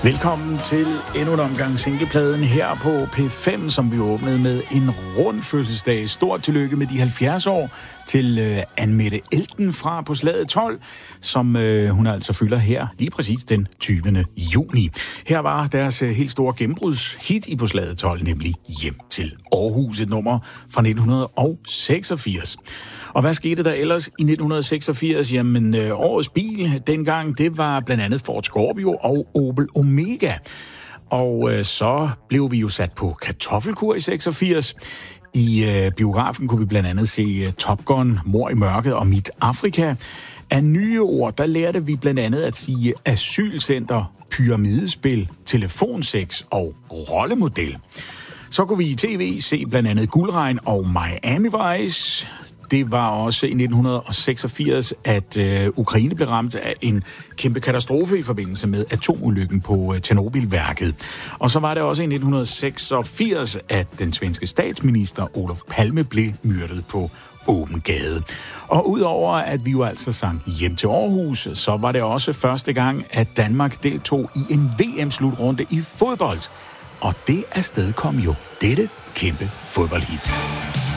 Velkommen til endnu en omgang singlepladen her på P5, som vi åbnede med en rund fødselsdag. Stort tillykke med de 70 år til Anne-Mette Elten fra På Slaget 12, som hun altså fylder her lige præcis den 20. juni. Her var deres helt store gennembrudshit i På Slaget 12, nemlig Hjem til Aarhus, et nummer fra 1986. Og hvad skete der ellers i 1986? Jamen, årets bil dengang, det var blandt andet Ford Scorpio og Opel Omega. Og så blev vi jo sat på kartoffelkur i 86. I biografen kunne vi blandt andet se Top Gun, Mord i mørket og Mit Afrika. Af nye ord, der lærte vi blandt andet at sige asylcenter, pyramidespil, telefonsex og rollemodel. Så kunne vi i tv se blandt andet Guldregn og Miami Vice. Det var også i 1986, at Ukraine blev ramt af en kæmpe katastrofe i forbindelse med atomulykken på Tjernobylværket. Og så var det også i 1986, at den svenske statsminister Olof Palme blev myrdet på åben gade. Og udover at vi jo altså sang Hjem til Aarhus, så var det også første gang, at Danmark deltog i en VM-slutrunde i fodbold. Og det afstedkom jo dette kæmpe fodboldhit.